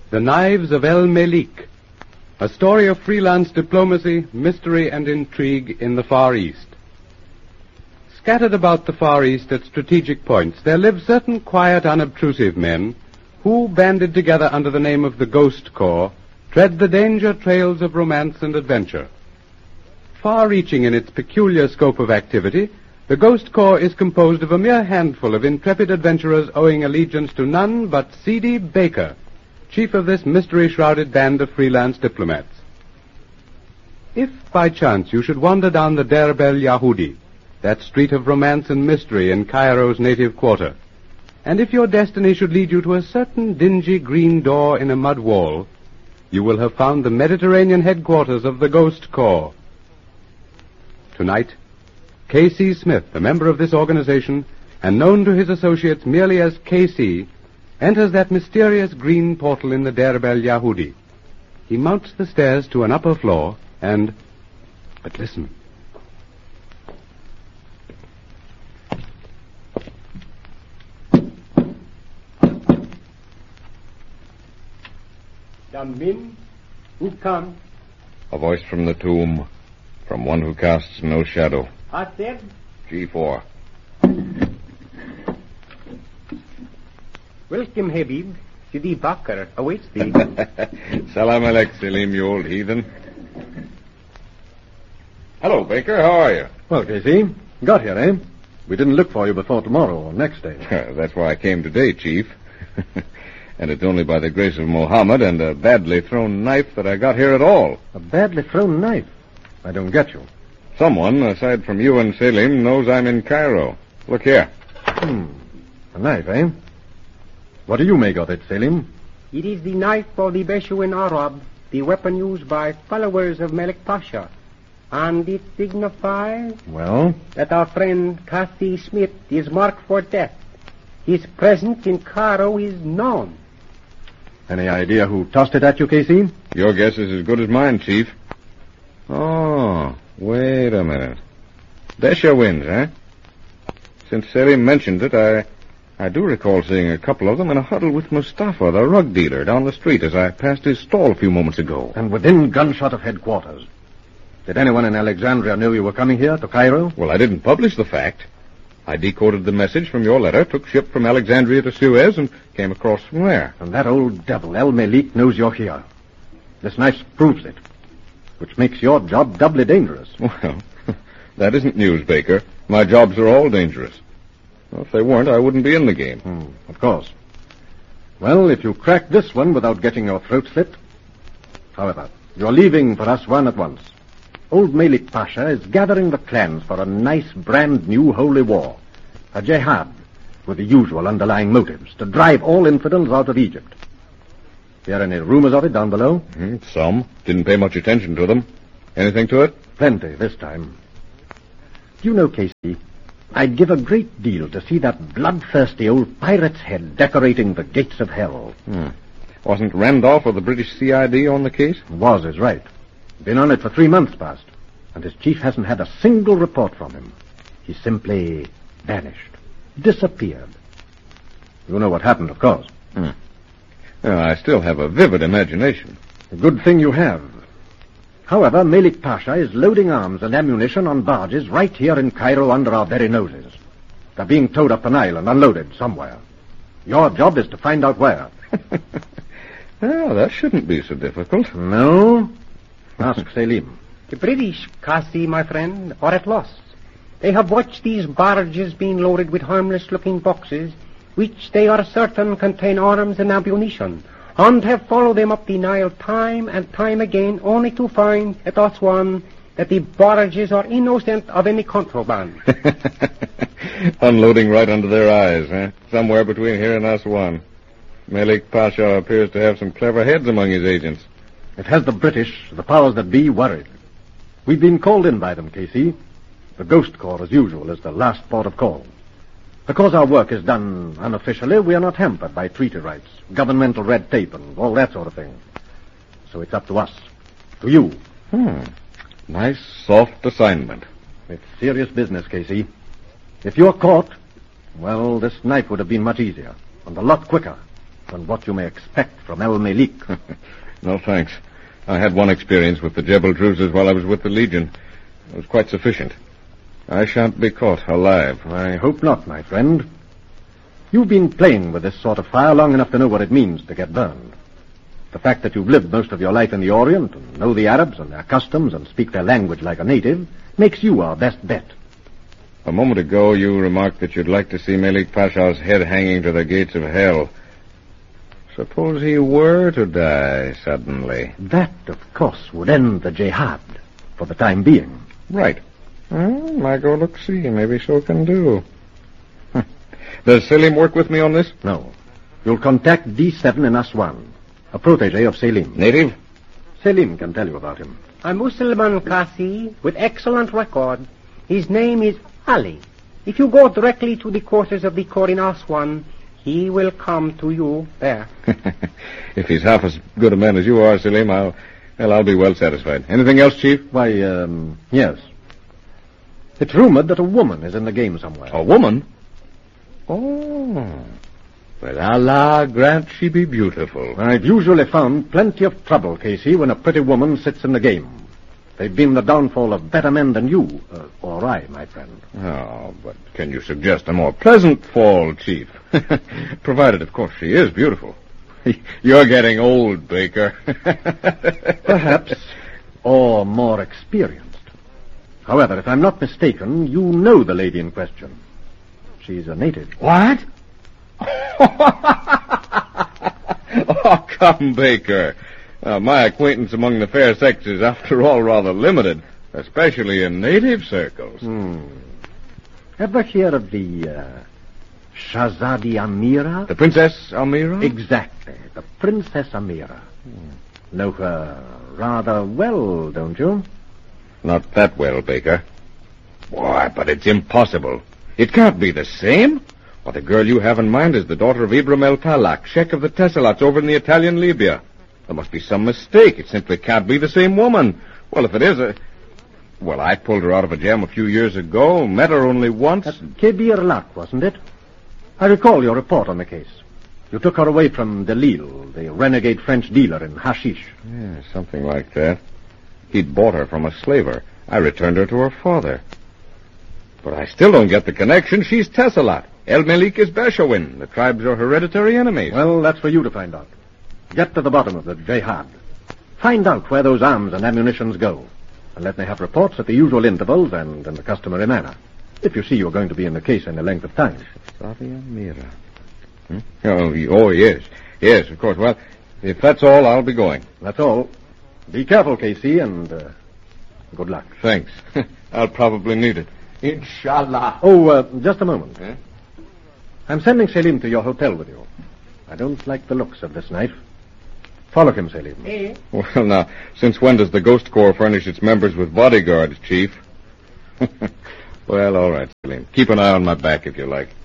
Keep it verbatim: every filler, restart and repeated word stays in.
The Knives of El Melik, a story of freelance diplomacy, mystery, and intrigue in the Far East. Scattered about the Far East at strategic points, there live certain quiet, unobtrusive men who, banded together under the name of the Ghost Corps, tread the danger trails of romance and adventure. Far-reaching in its peculiar scope of activity, the Ghost Corps is composed of a mere handful of intrepid adventurers owing allegiance to none but C D Baker, chief of this mystery-shrouded band of freelance diplomats. If, by chance, you should wander down the Derb el Yahudi, that street of romance and mystery in Cairo's native quarter, and if your destiny should lead you to a certain dingy green door in a mud wall, you will have found the Mediterranean headquarters of the Ghost Corps. Tonight, K C Smith, a member of this organization, and known to his associates merely as K C, enters that mysterious green portal in the Derb el Yahudi. He mounts the stairs to an upper floor, and... But listen. Come in. Who comes? A voice from the tomb, from one who casts no shadow. Haseb? G four. Welcome, Habib. Sidi Bakr awaits thee. Salam alek, Selim, you old heathen. Hello, Baker. How are you? Well, K C, got here, eh? We didn't look for you before tomorrow or next day. That's why I came today, Chief. And it's only by the grace of Mohammed and a badly thrown knife that I got here at all. A badly thrown knife? I don't get you. Someone, aside from you and Selim, knows I'm in Cairo. Look here. Hmm. A knife, eh? What do you make of it, Selim? It is the knife of the Beshuin Arab, the weapon used by followers of Malik Pasha. And it signifies... Well? That our friend Cassie Smith is marked for death. His presence in Cairo is known. Any idea who tossed it at you, K C? Your guess is as good as mine, Chief. Oh, wait a minute. Besha wins, eh? Since Selim mentioned it, I I do recall seeing a couple of them in a huddle with Mustafa, the rug dealer, down the street as I passed his stall a few moments ago. And within gunshot of headquarters. Did anyone in Alexandria know you were coming here to Cairo? Well, I didn't publish the fact. I decoded the message from your letter, took ship from Alexandria to Suez, and came across from there. And that old devil, El Melik, knows you're here. This knife proves it, which makes your job doubly dangerous. Well, that isn't news, Baker. My jobs are all dangerous. Well, if they weren't, I wouldn't be in the game. Hmm, of course. Well, if you crack this one without getting your throat slit... However, you're leaving for Aswan at once. Old Malik Pasha is gathering the clans for a nice brand new holy war. A jihad, with the usual underlying motives, to drive all infidels out of Egypt. Hear any rumors of it down below? Mm, some. Didn't pay much attention to them. Anything to it? Plenty this time. Do you know, Casey, I'd give a great deal to see that bloodthirsty old pirate's head decorating the gates of hell. Hmm. Wasn't Randolph of the British C I D on the case? Was is right. Been on it for three months past, and his chief hasn't had a single report from him. He simply vanished, disappeared. You know what happened, of course. Hmm. Well, I still have a vivid imagination. A good thing you have. However, Malik Pasha is loading arms and ammunition on barges right here in Cairo under our very noses. They're being towed up the Nile and unloaded somewhere. Your job is to find out where. Well, that shouldn't be so difficult. No? Ask Selim. The British, Cassie, my friend, are at loss. They have watched these barges being loaded with harmless-looking boxes, which they are certain contain arms and ammunition, and have followed them up the Nile time and time again, only to find at Aswan that the barges are innocent of any contraband. Unloading right under their eyes, eh? Somewhere between here and Aswan. Malik Pasha appears to have some clever heads among his agents. It has the British, the powers that be, worried. We've been called in by them, Casey. The Ghost Corps, as usual, is the last port of call. Because our work is done unofficially, we are not hampered by treaty rights, governmental red tape, and all that sort of thing. So it's up to us, to you. Hmm. Nice, soft assignment. It's serious business, Casey. If you're caught, well, this night would have been much easier, and a lot quicker. than what you may expect from El Malik. No, thanks. I had one experience with the Jebel Druzes while I was with the Legion. It was quite sufficient. I shan't be caught alive. I hope not, my friend. You've been playing with this sort of fire long enough to know what it means to get burned. The fact that you've lived most of your life in the Orient and know the Arabs and their customs and speak their language like a native makes you our best bet. A moment ago, you remarked that you'd like to see Malik Pasha's head hanging to the gates of hell. Suppose he were to die suddenly. That, of course, would end the jihad for the time being. Right. Well, might go look see. Maybe so can do. Does Selim work with me on this? No. You'll contact D seven in Aswan, a protege of Selim. Native? Selim can tell you about him. A Mussulman Kasi with excellent record. His name is Ali. If you go directly to the quarters of the court in Aswan, he will come to you there. If he's half as good a man as you are, Selim, I'll, well, I'll be well satisfied. Anything else, Chief? Why, um, yes. It's rumored that a woman is in the game somewhere. A woman? Oh. Well, Allah grant she be beautiful. I've usually found plenty of trouble, Casey, when a pretty woman sits in the game. They've been the downfall of better men than you, uh, or I, my friend. Oh, but can you suggest a more pleasant fall, Chief? Provided, of course, she is beautiful. You're getting old, Baker. Perhaps, or more experienced. However, if I'm not mistaken, you know the lady in question. She's a native. What? Oh, come, Baker. Uh, my acquaintance among the fair sex is, after all, rather limited, especially in native circles. Hmm. Ever hear of the uh, Shahzadi Amira? The Princess Amira? Exactly, the Princess Amira. Hmm. Know her rather well, don't you? Not that well, Baker. Why, but it's impossible. It can't be the same. Well, the girl you have in mind is the daughter of Ibrahim El Talak, Sheikh of the Tesselats over in the Italian Libya. There must be some mistake. It simply can't be the same woman. Well, if it is a... Well, I pulled her out of a jam a few years ago, met her only once. At Kebir Lak, wasn't it? I recall your report on the case. You took her away from Delil, the renegade French dealer in hashish. Yeah, something like that. He'd bought her from a slaver. I returned her to her father. But I still don't get the connection. She's Tesselat. El Malik is Beshawin. The tribes are hereditary enemies. Well, that's for you to find out. Get to the bottom of the jihad. Find out where those arms and ammunitions go. And let me have reports at the usual intervals and in the customary manner. If you see you're going to be in the case any length of time. Sadia Mira. Hmm? Oh, oh, yes. Yes, of course. Well, if that's all, I'll be going. That's all. Be careful, K C, and uh, good luck. Thanks. I'll probably need it. Inshallah. Oh, uh, just a moment. Eh? I'm sending Selim to your hotel with you. I don't like the looks of this knife. Follow him, Selim. Eh? Well, now, since when does the Ghost Corps furnish its members with bodyguards, Chief? Well, all right, Selim. Keep an eye on my back if you like.